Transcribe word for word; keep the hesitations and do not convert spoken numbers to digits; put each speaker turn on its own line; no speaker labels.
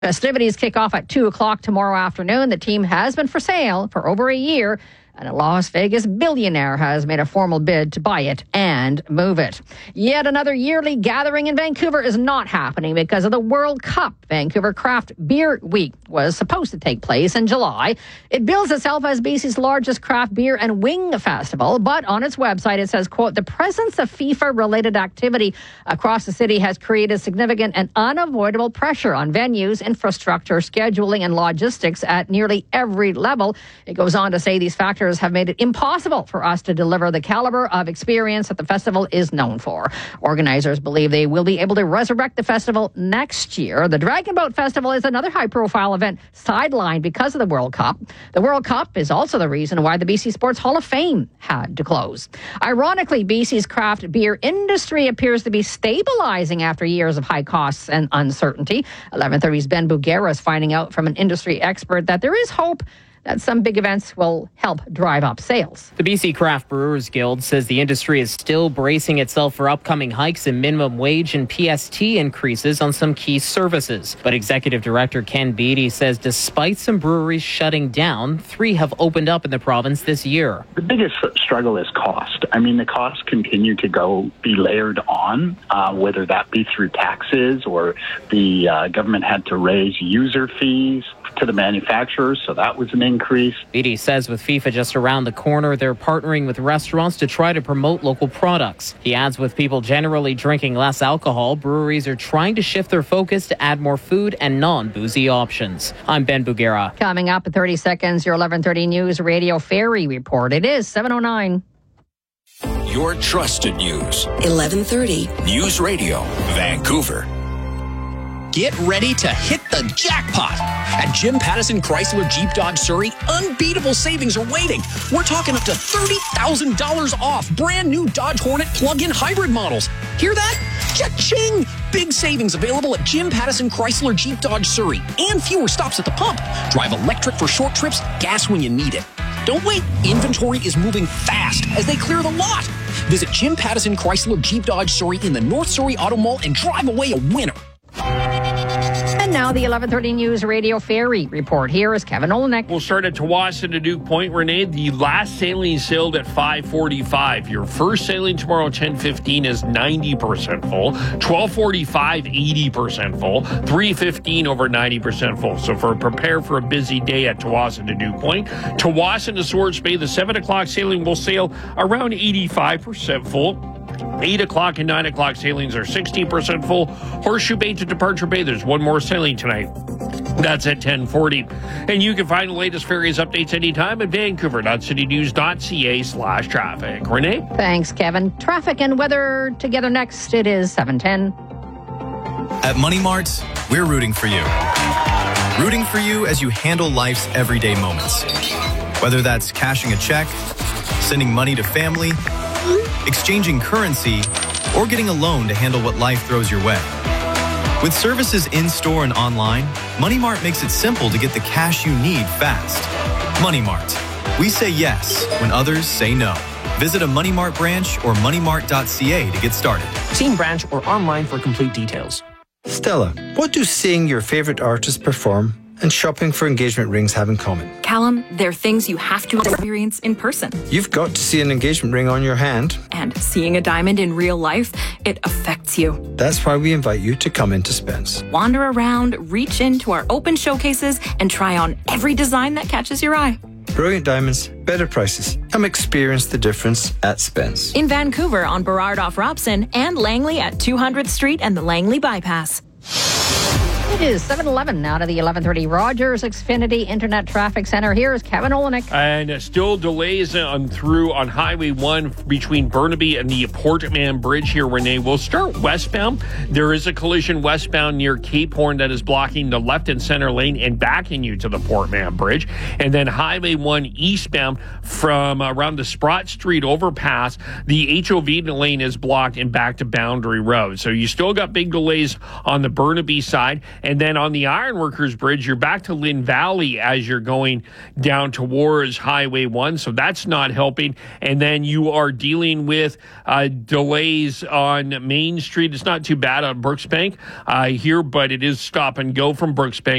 Festivities kick off at two o'clock tomorrow afternoon. The team has been for sale for over a year, and a Las Vegas billionaire has made a formal bid to buy it and move it. Yet another yearly gathering in Vancouver is not happening because of the World Cup. Vancouver Craft Beer Week was supposed to take place in July. It bills itself as B C's largest craft beer and wing festival, but on its website it says, quote, the presence of FIFA-related activity across the city has created significant and unavoidable pressure on venues, infrastructure, scheduling, and logistics at nearly every level. It goes on to say these factors have made it impossible for us to deliver the caliber of experience that the festival is known for. Organizers believe they will be able to resurrect the festival next year. The Dragon Boat Festival is another high-profile event sidelined because of the World Cup. The World Cup is also the reason why the B C Sports Hall of Fame had to close. Ironically, B C's craft beer industry appears to be stabilizing after years of high costs and uncertainty. eleven thirty's Ben Bugera is finding out from an industry expert that there is hope that some big events will help drive up sales.
The B C Craft Brewers Guild says the industry is still bracing itself for upcoming hikes in minimum wage and P S T increases on some key services. But Executive Director Ken Beatty says despite some breweries shutting down, three have opened up in the province this year.
The biggest struggle is cost. I mean, the costs continue to go be layered on, uh, whether that be through taxes or the uh, government had to raise user fees to the manufacturers, so that was an increase.
Beatty says with FIFA just around the corner, they're partnering with restaurants to try to promote local products. He adds with people generally drinking less alcohol, breweries are trying to shift their focus to add more food and non-boozy options. I'm Ben Bugera.
Coming up in thirty seconds, your eleven thirty News Radio Ferry Report. It is seven oh nine.
Your trusted news.
eleven thirty.
News Radio, Vancouver.
Get ready to hit the jackpot. At Jim Pattison Chrysler Jeep Dodge Surrey, unbeatable savings are waiting. We're talking up to thirty thousand dollars off brand new Dodge Hornet plug-in hybrid models. Hear that? Cha-ching! Big savings available at Jim Pattison Chrysler Jeep Dodge Surrey and fewer stops at the pump. Drive electric for short trips, gas when you need it. Don't wait. Inventory is moving fast as they clear the lot. Visit Jim Pattison Chrysler Jeep Dodge Surrey in the North Surrey Auto Mall and drive away a winner.
And now the eleven thirty News Radio Ferry Report. Here is Kevin Olenek.
We'll start at Tsawwassen to Duke Point. Renee, the last sailing sailed at five forty-five. Your first sailing tomorrow at ten fifteen is ninety percent full. twelve forty-five, eighty percent full. three fifteen over ninety percent full. So for prepare for a busy day at Tsawwassen to Duke Point. Tsawwassen to Swords Bay, the seven o'clock sailing will sail around eighty-five percent full. eight o'clock and nine o'clock sailings are sixteen percent full. Horseshoe Bay to Departure Bay, there's one more sailing tonight. That's at ten forty. And you can find the latest ferries updates anytime at vancouver.citynews.ca slash traffic. Renee?
Thanks, Kevin. Traffic and weather together next. It is seven ten.
At Money Mart, we're rooting for you. Rooting for you as you handle life's everyday moments. Whether that's cashing a check, sending money to family, exchanging currency, or getting a loan to handle what life throws your way. With services in-store and online, Money Mart makes it simple to get the cash you need fast. Money Mart. We say yes when others say no. Visit a Money Mart branch or money mart dot c a to get started.
See in branch or online for complete details.
Stella, what do seeing your favorite artist perform and shopping for engagement rings have in common?
Callum, they're things you have to experience in person.
You've got to see an engagement ring on your hand.
And seeing a diamond in real life, it affects you.
That's why we invite you to come into Spence.
Wander around, reach into our open showcases, and try on every design that catches your eye.
Brilliant diamonds, better prices. Come experience the difference at Spence.
In Vancouver on Burrard off Robson and Langley at two hundredth Street and the Langley Bypass.
It is seven eleven now to the eleven thirty Rogers Xfinity Internet Traffic Center. Here is Kevin Olenek.
And still delays on through on Highway one between Burnaby and the Portman Bridge here, Renee. We'll start westbound. There is a collision westbound near Cape Horn that is blocking the left and center lane and backing you to the Portman Bridge. And then Highway one eastbound from around the Sprott Street overpass, the H O V lane is blocked and back to Boundary Road. So you still got big delays on the Burnaby side. And And then on the Ironworkers Bridge, you're back to Lynn Valley as you're going down towards Highway one. So that's not helping. And then you are dealing with uh, delays on Main Street. It's not too bad on Brooksbank uh, here, but it is stop and go from Brooksbank